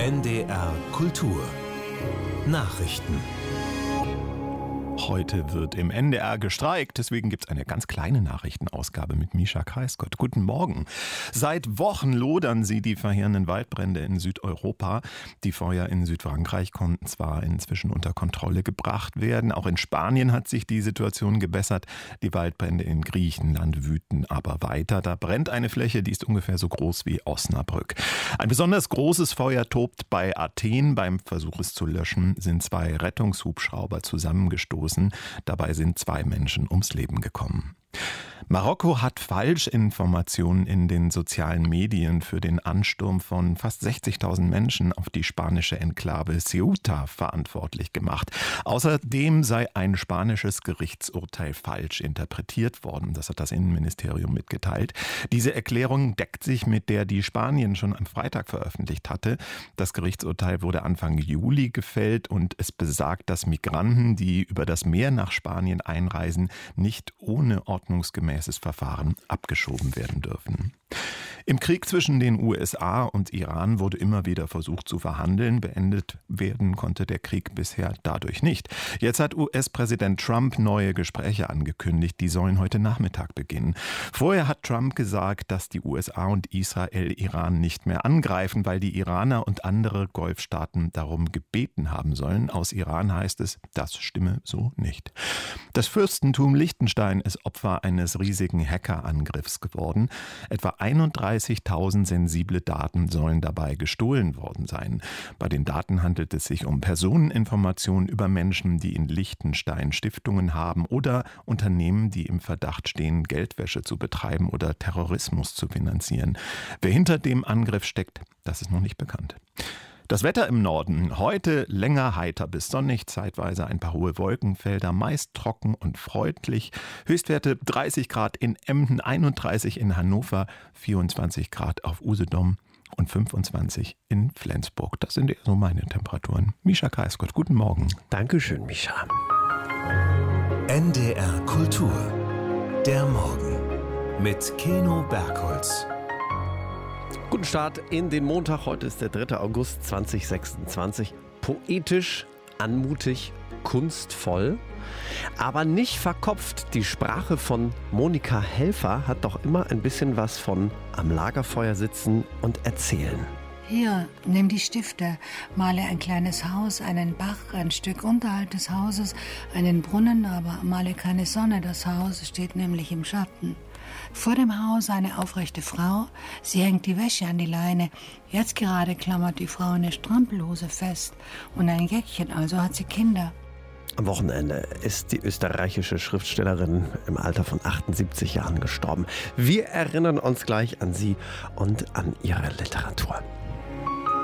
NDR Kultur Nachrichten. Heute wird im NDR gestreikt, deswegen gibt es eine ganz kleine Nachrichtenausgabe mit Mischa Kreisgott. Guten Morgen. Seit Wochen lodern sie die verheerenden Waldbrände in Südeuropa. Die Feuer in Südfrankreich konnten zwar inzwischen unter Kontrolle gebracht werden, auch in Spanien hat sich die Situation gebessert. Die Waldbrände in Griechenland wüten aber weiter. Da brennt eine Fläche, die ist ungefähr so groß wie Osnabrück. Ein besonders großes Feuer tobt bei Athen. Beim Versuch es zu löschen sind 2 Rettungshubschrauber zusammengestoßen. Dabei sind 2 Menschen ums Leben gekommen. Marokko hat Falschinformationen in den sozialen Medien für den Ansturm von fast 60.000 Menschen auf die spanische Enklave Ceuta verantwortlich gemacht. Außerdem sei ein spanisches Gerichtsurteil falsch interpretiert worden. Das hat das Innenministerium mitgeteilt. Diese Erklärung deckt sich mit der, die Spanien schon am Freitag veröffentlicht hatte. Das Gerichtsurteil wurde Anfang Juli gefällt und es besagt, dass Migranten, die über das Meer nach Spanien einreisen, nicht ohne ordnungsgemäßes Verfahren abgeschoben werden dürfen. Im Krieg zwischen den USA und Iran wurde immer wieder versucht zu verhandeln. Beendet werden konnte der Krieg bisher dadurch nicht. Jetzt hat US-Präsident Trump neue Gespräche angekündigt. Die sollen heute Nachmittag beginnen. Vorher hat Trump gesagt, dass die USA und Israel Iran nicht mehr angreifen, weil die Iraner und andere Golfstaaten darum gebeten haben sollen. Aus Iran heißt es, das stimme so nicht. Das Fürstentum Liechtenstein ist Opfer eines riesigen Hackerangriffs geworden. Etwa 31.000 sensible Daten sollen dabei gestohlen worden sein. Bei den Daten handelt es sich um Personeninformationen über Menschen, die in Liechtenstein Stiftungen haben oder Unternehmen, die im Verdacht stehen, Geldwäsche zu betreiben oder Terrorismus zu finanzieren. Wer hinter dem Angriff steckt, das ist noch nicht bekannt. Das Wetter im Norden. Heute länger heiter bis sonnig, zeitweise ein paar hohe Wolkenfelder, meist trocken und freundlich. Höchstwerte 30 Grad in Emden, 31 in Hannover, 24 Grad auf Usedom und 25 in Flensburg. Das sind so meine Temperaturen. Mischa Kreisgott, guten Morgen. Dankeschön, Mischa. NDR Kultur. Der Morgen. Mit Keno Bergholz. Guten Start in den Montag. Heute ist der 3. August 2026. Poetisch, anmutig, kunstvoll, aber nicht verkopft. Die Sprache von Monika Helfer hat doch immer ein bisschen was von am Lagerfeuer sitzen und erzählen. Hier, nimm die Stifte, male ein kleines Haus, einen Bach, ein Stück unterhalb des Hauses, einen Brunnen, aber male keine Sonne, das Haus steht nämlich im Schatten. Vor dem Haus eine aufrechte Frau, sie hängt die Wäsche an die Leine. Jetzt gerade klammert die Frau eine Strampelhose fest und ein Jäckchen, also hat sie Kinder. Am Wochenende ist die österreichische Schriftstellerin im Alter von 78 Jahren gestorben. Wir erinnern uns gleich an sie und an ihre Literatur.